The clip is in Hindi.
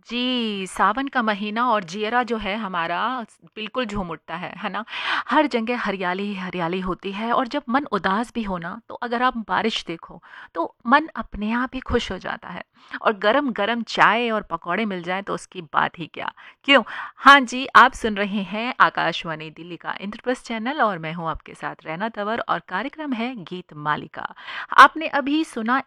जी, सावन का महीना और जियरा जो है हमारा बिल्कुल झूम उठता है ना? हर जगह हरियाली ही हरियाली होती है और जब मन उदास भी हो ना, तो अगर आप बारिश देखो, तो मन अपने आप ही खुश हो जाता है और गरम-गरम चाय और पकौड़े मिल जाएँ तो उसकी बात ही क्या। क्यों? हाँ जी, आप सुन रहे हैं आकाशवाणी दिल्ली का इंद्रप्रस्थ चैनल और मैं हूँ आपके साथ रैना तंवर और कार्यक्रम है गीत मालिका। आपने अभी सुना